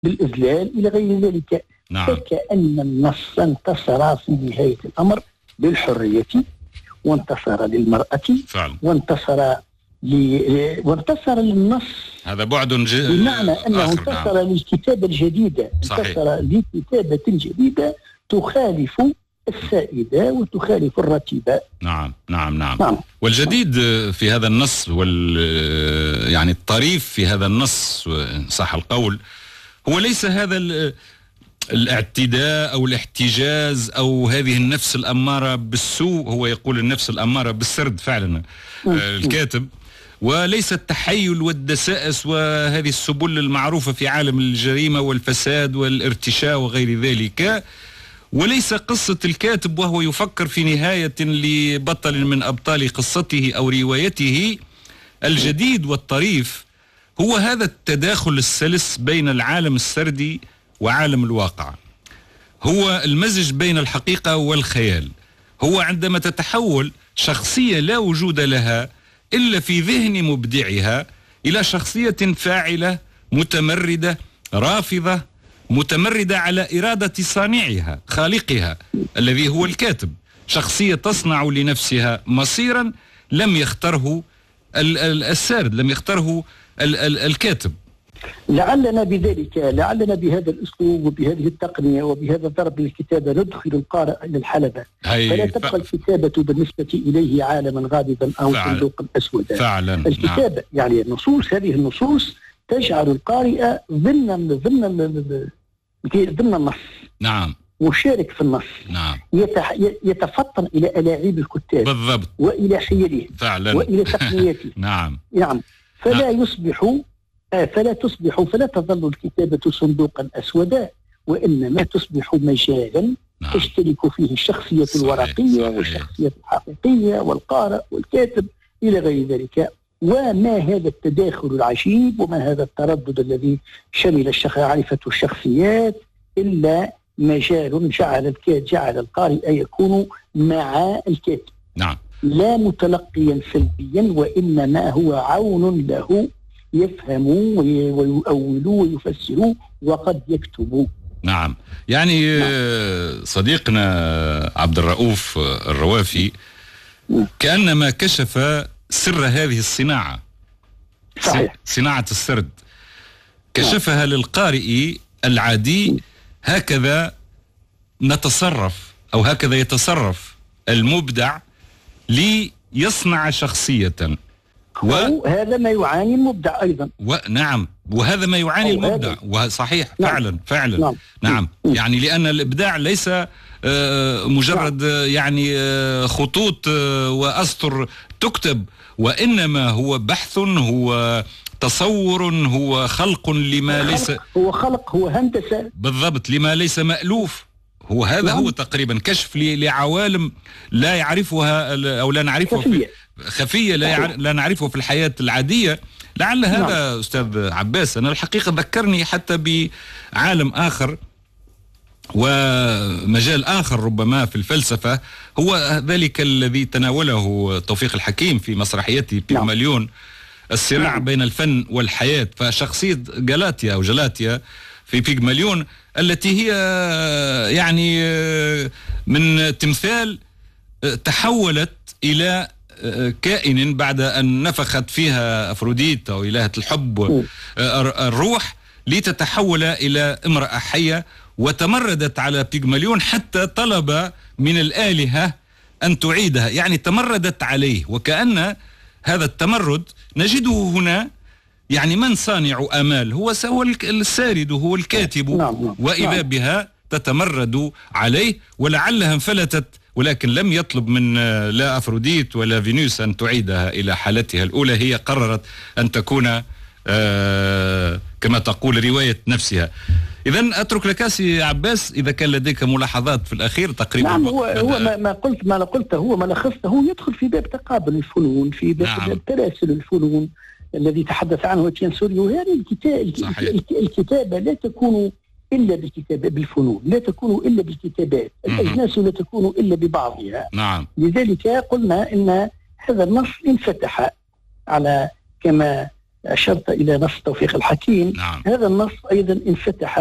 بالإذلال إلى غير ذلك. نعم. فكأن النص انتصر في نهاية الأمر بالحرية، وانتصر للمرأة فعلا. وانتصر للنص. هذا بعد بمعنى أنه انتصر نعم. للكتابة الجديدة. صحيح. انتصر لكتابة جديدة تخالف السائدة وتخالف الرتيبة. نعم نعم نعم, نعم. والجديد في هذا النص يعني الطريف في هذا النص صح القول هو ليس هذا الاعتداء أو الاحتجاز أو هذه النفس الأمارة بالسوء. هو يقول النفس الأمارة بالسرد فعلا الكاتب، وليس التحيل والدسائس وهذه السبل المعروفة في عالم الجريمة والفساد والارتشاء وغير ذلك، وليس قصة الكاتب وهو يفكر في نهاية لبطل من أبطال قصته أو روايته. الجديد والطريف هو هذا التداخل السلس بين العالم السردي وعالم الواقع، هو المزج بين الحقيقة والخيال. هو عندما تتحول شخصية لا وجود لها إلا في ذهن مبدعها إلى شخصية فاعلة متمردة رافضة متمردة على إرادة صانعها خالقها الذي هو الكاتب، شخصية تصنع لنفسها مصيرا لم يختاره السارد، لم يختاره الكاتب. لعلنا بهذا الأسلوب وبهذه التقنية وبهذا ضرب الكتابة ندخل القارئ إلى الحلبة، فلا تبقى الكتابة بالنسبة إليه عالما غامضا أو صندوقا أسودا. فعلا. الكتابة نعم. يعني هذه النصوص تجعل القارئ ضمن النص. نعم. مشارك في النص. نعم. يتفطن إلى ألاعيب الكتاب بالضبط وإلى حيلهم فعلا وإلى تقنياتهم. نعم. فلا تظل الكتابة صندوقا أسودا، وإنما تصبح مجالا نعم. تشترك فيه الشخصية الورقية والشخصية الحقيقية والقارئ والكاتب إلى غير ذلك. وما هذا التداخل العجيب وما هذا التردد الذي شمل معرفة الشخصيات إلا مجال جعل القارئ يكون مع الكاتب. نعم. لا متلقيا سلبيا، وإنما هو عون له يفهم ويؤول ويفسر وقد يكتب. نعم. يعني صديقنا عبد الرؤوف الروافي كأنما كشف سر هذه الصناعة. صحيح. صناعة السرد كشفها للقارئ العادي. هكذا نتصرف أو هكذا يتصرف المبدع ليصنع شخصية، وهذا ما يعاني المبدع أيضا. نعم، وهذا ما يعاني المبدع، وصحيح. نعم. فعلا. نعم. يعني لأن الإبداع ليس مجرد يعني خطوط وأسطر تكتب، وإنما هو بحث، هو تصور، هو خلق لما ليس، هو هندسة بالضبط لما ليس مألوف. هو هذا هو تقريبا كشف لعوالم لا يعرفها أو لا نعرفها خفية لا نعرفه في الحياة العادية. لعل هذا أستاذ عباس أنا الحقيقة ذكرني حتى بعالم آخر ومجال آخر ربما في الفلسفة، هو ذلك الذي تناوله توفيق الحكيم في مسرحيته بيغماليون، الصراع بين الفن والحياة. فشخصية جلاتيا في بيغماليون التي هي يعني من تمثال تحولت إلى كائن بعد أن نفخت فيها أفروديت أو إلهة الحب الروح لتتحول إلى امرأة حية، وتمردت على بيغماليون حتى طلب من الآلهة أن تعيدها، يعني تمردت عليه. وكأن هذا التمرد نجده هنا يعني من صانع آمال هو السارد، هو الكاتب. وإذا بها تتمرد عليه، ولعلها انفلتت، ولكن لم يطلب من لا أفروديت ولا فينوس أن تعيدها إلى حالتها الأولى. هي قررت أن تكون كما تقول رواية نفسها. إذن أترك لك سي عباس إذا كان لديك ملاحظات في الأخير تقريبا. نعم. هو ما قلته ما لخصته يدخل في باب تقابل الفنون، في باب تراسل الفنون الذي تحدث عنه إتيان سوريو. يعني الكتابة لا تكون إلا بالفنون، لا تكون إلا بالكتابات، الأجناس لا تكون إلا ببعضها. نعم. لذلك قلنا إن هذا النص انفتح على كما أشرت إلى نص توفيق الحكيم. نعم. هذا النص أيضا انفتح